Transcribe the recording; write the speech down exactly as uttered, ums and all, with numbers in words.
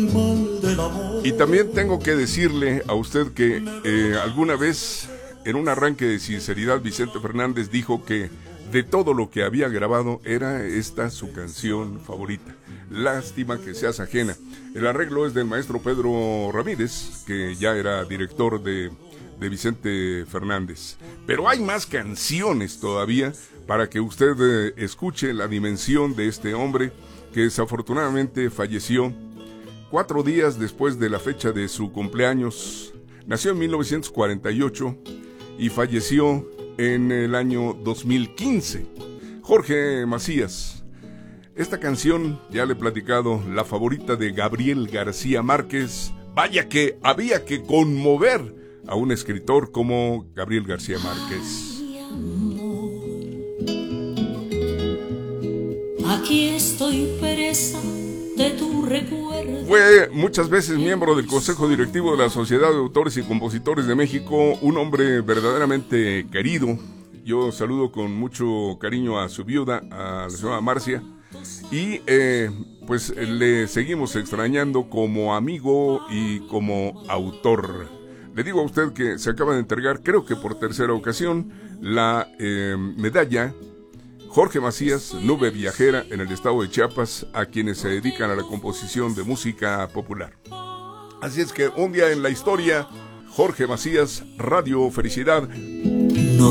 Y también tengo que decirle a usted que eh, alguna vez, en un arranque de sinceridad, Vicente Fernández dijo que de todo lo que había grabado era esta su canción favorita. Lástima que seas ajena. El arreglo es del maestro Pedro Ramírez, que ya era director de, de Vicente Fernández. Pero hay más canciones todavía para que usted eh, escuche la dimensión de este hombre que desafortunadamente falleció cuatro días después de la fecha de su cumpleaños. Nació en mil novecientos cuarenta y ocho y falleció en el año dos mil quince. Jorge Macías. Esta canción, ya le he platicado, la favorita de Gabriel García Márquez. Vaya que había que conmover a un escritor como Gabriel García Márquez. Aquí estoy presa de tu recuerdo. Fue muchas veces miembro del Consejo Directivo de la Sociedad de Autores y Compositores de México, un hombre verdaderamente querido. Yo saludo con mucho cariño a su viuda, a la señora Marcia, y eh, pues le seguimos extrañando como amigo y como autor. Le digo a usted que se acaba de entregar, creo que por tercera ocasión, la eh, medalla Jorge Macías, Nube Viajera, en el estado de Chiapas, a quienes se dedican a la composición de música popular. Así es que un día en la historia, Jorge Macías, Radio Felicidad.